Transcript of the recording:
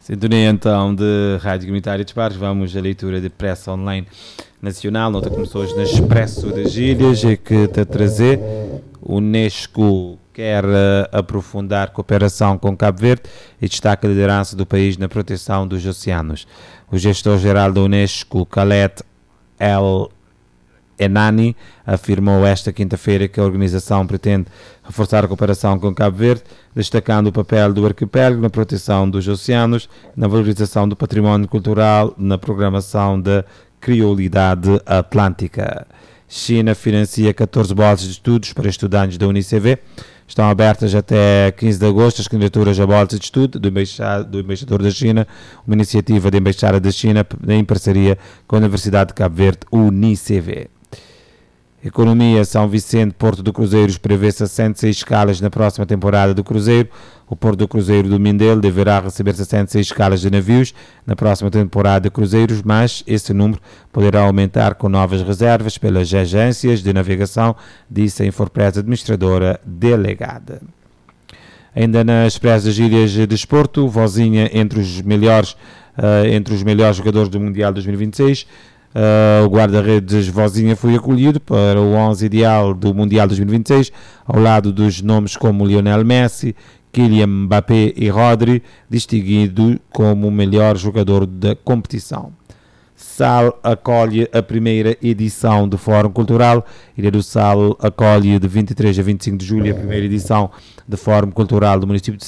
Sintonia então de Rádio Comunitária de Pares, vamos à leitura de pressa online nacional. Nota começou hoje na Expresso das Ilhas e que te trazer. O Unesco quer aprofundar cooperação com Cabo Verde e destaca a liderança do país na proteção dos oceanos. O gestor-geral da Unesco, Khaled El Enani, afirmou esta quinta-feira que a organização pretende reforçar a cooperação com Cabo Verde, destacando o papel do arquipélago na proteção dos oceanos, na valorização do património cultural, na programação da criolidade atlântica. China financia 14 bolsas de estudos para estudantes da UNICEF. Estão abertas até 15 de agosto as candidaturas a bolsa de estudo do embaixador da China, uma iniciativa da Embaixada da China em parceria com a Universidade de Cabo Verde, UNICEF. Economia. São Vicente, Porto do Cruzeiros, prevê 66 escalas na próxima temporada do Cruzeiro. O Porto do Cruzeiro do Mindelo deverá receber 66 escalas de navios na próxima temporada de cruzeiros, mas esse número poderá aumentar com novas reservas pelas agências de navegação, disse a Infopress administradora delegada. Ainda nas Expresso das Ilhas de Desporto, Vozinha entre os melhores jogadores do Mundial 2026. O guarda-redes Vozinha foi acolhido para o 11 ideal do Mundial 2026, ao lado dos nomes como Lionel Messi, Kylian Mbappé e Rodri, distinguido como o melhor jogador da competição. Sal acolhe a primeira edição do Fórum Cultural. Ilha do Sal acolhe de 23 a 25 de julho a primeira edição do Fórum Cultural do município de